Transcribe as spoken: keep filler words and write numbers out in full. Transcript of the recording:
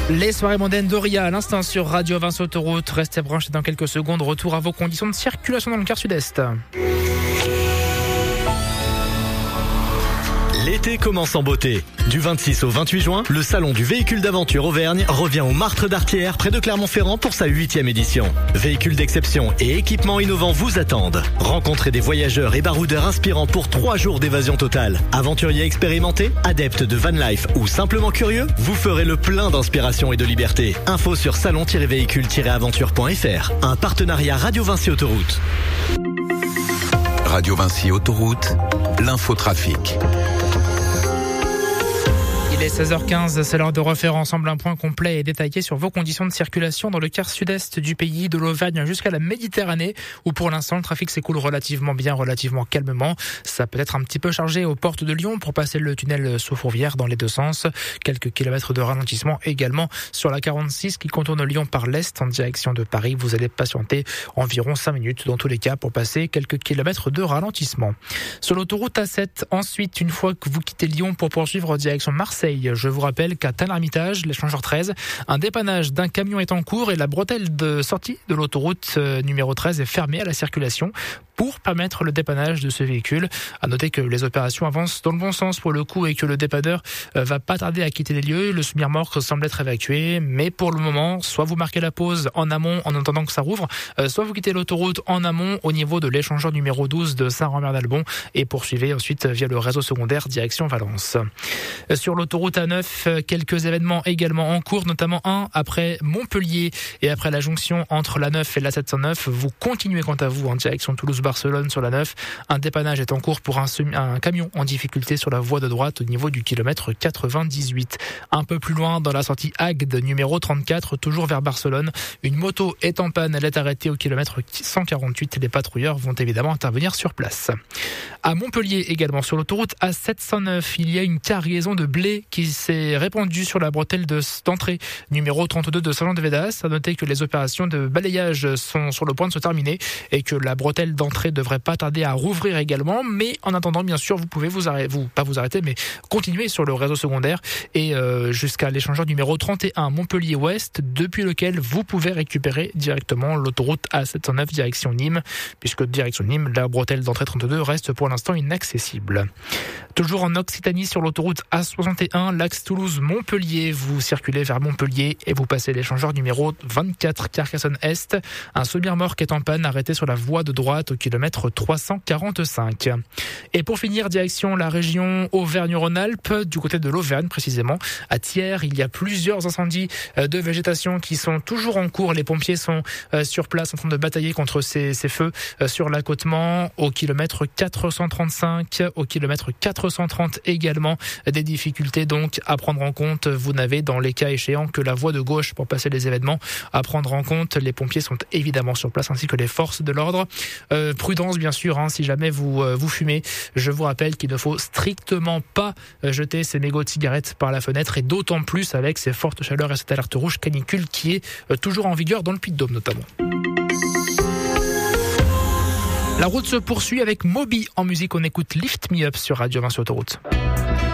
Les soirées mondaines d'Oria à l'instant sur Radio Vinci Autoroute. Restez branchés dans quelques secondes. Retour à vos conditions de circulation dans le quart sud-est. L'été commence en beauté. Du vingt-six au vingt-huit juin, le salon du véhicule d'aventure Auvergne revient au Martre d'Artière près de Clermont-Ferrand pour sa huitième édition. Véhicules d'exception et équipements innovants vous attendent. Rencontrez des voyageurs et baroudeurs inspirants pour trois jours d'évasion totale. Aventuriers expérimentés, adeptes de van life ou simplement curieux, vous ferez le plein d'inspiration et de liberté. Info sur salon tiret véhicule tiret aventure point f r. Un partenariat Radio Vinci Autoroute. Radio Vinci Autoroute, l'infotrafic. Il est seize heures quinze, c'est l'heure de refaire ensemble un point complet et détaillé sur vos conditions de circulation dans le quart sud-est du pays, de l'Auvergne jusqu'à la Méditerranée, où pour l'instant le trafic s'écoule relativement bien, relativement calmement. Ça peut être un petit peu chargé aux portes de Lyon pour passer le tunnel sous Fourvière dans les deux sens. Quelques kilomètres de ralentissement également sur la quarante-six qui contourne Lyon par l'est en direction de Paris. Vous allez patienter environ cinq minutes dans tous les cas pour passer quelques kilomètres de ralentissement. Sur l'autoroute A sept, ensuite, une fois que vous quittez Lyon pour poursuivre en direction Marseille, je vous rappelle qu'à Tain-l'Hermitage, l'échangeur treize, un dépannage d'un camion est en cours et la bretelle de sortie de l'autoroute numéro treize est fermée à la circulation pour permettre le dépannage de ce véhicule. À noter que les opérations avancent dans le bon sens pour le coup et que le dépanneur va pas tarder à quitter les lieux. Le semi-remorque semble être évacué, mais pour le moment, soit vous marquez la pause en amont en attendant que ça rouvre, soit vous quittez l'autoroute en amont au niveau de l'échangeur numéro douze de Saint-Rambert-d'Albon et poursuivez ensuite via le réseau secondaire direction Valence. Sur l'autoroute A neuf, quelques événements également en cours, notamment un après Montpellier et après la jonction entre l'A neuf et l'A sept cent neuf. Vous continuez quant à vous en direction Toulouse-Barcelone sur l'A neuf. Un dépannage est en cours pour un, semi- un camion en difficulté sur la voie de droite au niveau du kilomètre quatre-vingt-dix-huit. Un peu plus loin, dans la sortie Agde numéro trente-quatre, toujours vers Barcelone, une moto est en panne, elle est arrêtée au kilomètre cent quarante-huit. Les patrouilleurs vont évidemment intervenir sur place. À Montpellier également, sur l'autoroute A sept cent neuf, il y a une cargaison de blé qui s'est répandue sur la bretelle de, d'entrée numéro trente-deux de Saint-Jean-de-Védas. À noter que les opérations de balayage sont sur le point de se terminer et que la bretelle d'entrée devrait pas tarder à rouvrir également. Mais en attendant, bien sûr, vous pouvez vous arrêter, vous, pas vous arrêter, mais continuer sur le réseau secondaire et euh, jusqu'à l'échangeur numéro trente et un Montpellier-Ouest, depuis lequel vous pouvez récupérer directement l'autoroute A sept cent neuf direction Nîmes, puisque direction Nîmes, la bretelle d'entrée trente-deux reste pour l'instant inaccessible. Toujours en Occitanie, sur l'autoroute A soixante et un, l'axe Toulouse-Montpellier, vous circulez vers Montpellier et vous passez l'échangeur numéro vingt-quatre Carcassonne-Est. Un semi-remorque est en panne, arrêté sur la voie de droite au kilomètre trois cent quarante-cinq. Et pour finir, direction la région Auvergne-Rhône-Alpes, du côté de l'Auvergne précisément. À Thiers, il y a plusieurs incendies de végétation qui sont toujours en cours. Les pompiers sont sur place en train de batailler contre ces, ces feux sur l'accotement au kilomètre quatre cent trente-cinq, au kilomètre quatre cent trente également. Des difficultés donc à prendre en compte. Vous n'avez dans les cas échéants que la voie de gauche pour passer les événements à prendre en compte. Les pompiers sont évidemment sur place ainsi que les forces de l'ordre. Euh, prudence bien sûr, hein, si jamais vous, euh, vous fumez. Je vous rappelle qu'il ne faut strictement pas jeter ces mégots de cigarettes par la fenêtre et d'autant plus avec ces fortes chaleurs et cette alerte rouge canicule qui est euh, toujours en vigueur dans le Puy-de-Dôme notamment. La route se poursuit avec Moby en musique. On écoute Lift Me Up sur Radio Vinci Autoroute.